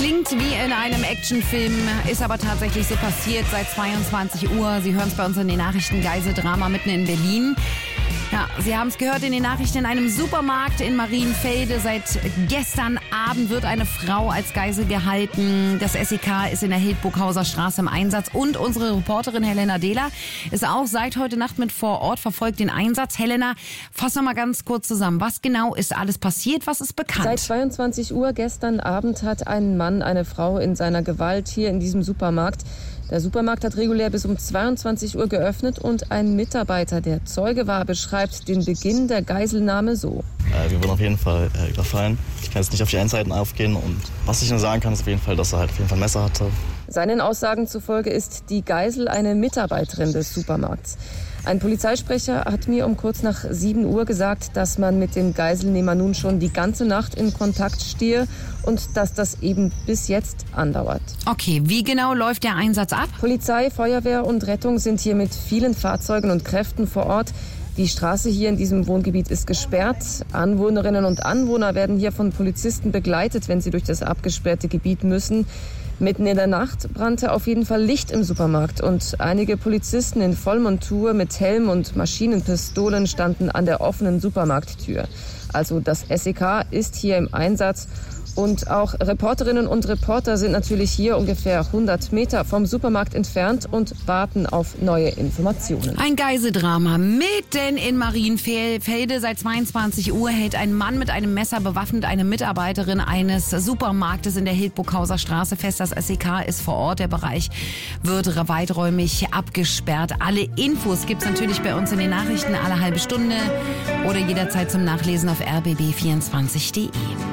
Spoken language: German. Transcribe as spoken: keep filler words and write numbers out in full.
Klingt wie in einem Actionfilm, ist aber tatsächlich so passiert seit zweiundzwanzig Uhr. Sie hören es bei uns in den Nachrichten, Geiseldrama mitten in Berlin. Ja, Sie haben es gehört in den Nachrichten, in einem Supermarkt in Marienfelde. Seit gestern Abend wird eine Frau als Geisel gehalten. Das S E K ist in der Hildburghauser Straße im Einsatz. Und unsere Reporterin Helena Dehler ist auch seit heute Nacht mit vor Ort, verfolgt den Einsatz. Helena, fass noch mal ganz kurz zusammen. Was genau ist alles passiert? Was ist bekannt? Seit zweiundzwanzig Uhr gestern Abend hat ein Mann eine Frau in seiner Gewalt hier in diesem Supermarkt. Der Supermarkt hat regulär bis um zweiundzwanzig Uhr geöffnet und ein Mitarbeiter, der Zeuge war, beschreibt den Beginn der Geiselnahme so. Äh, wir wurden auf jeden Fall äh, überfallen. Ich kann jetzt nicht auf die Einzelheiten aufgehen und was ich nur sagen kann, ist auf jeden Fall, dass er halt auf jeden Fall ein Messer hatte. Seinen Aussagen zufolge ist die Geisel eine Mitarbeiterin des Supermarkts. Ein Polizeisprecher hat mir um kurz nach sieben Uhr gesagt, dass man mit dem Geiselnehmer nun schon die ganze Nacht in Kontakt stehe und dass das eben bis jetzt andauert. Okay, wie genau läuft der Einsatz ab? Polizei, Feuerwehr und Rettung sind hier mit vielen Fahrzeugen und Kräften vor Ort. Die Straße hier in diesem Wohngebiet ist gesperrt. Anwohnerinnen und Anwohner werden hier von Polizisten begleitet, wenn sie durch das abgesperrte Gebiet müssen. Mitten in der Nacht brannte auf jeden Fall Licht im Supermarkt und einige Polizisten in Vollmontur mit Helm und Maschinenpistolen standen an der offenen Supermarkttür. Also das S E K ist hier im Einsatz. Und auch Reporterinnen und Reporter sind natürlich hier ungefähr hundert Meter vom Supermarkt entfernt und warten auf neue Informationen. Ein Geiseldrama mitten in Marienfelde. Seit zweiundzwanzig Uhr hält ein Mann mit einem Messer bewaffnet eine Mitarbeiterin eines Supermarktes in der Hildburghauser Straße fest. Das S E K ist vor Ort. Der Bereich wird weiträumig abgesperrt. Alle Infos gibt's natürlich bei uns in den Nachrichten alle halbe Stunde oder jederzeit zum Nachlesen auf r b b vierundzwanzig punkt d e.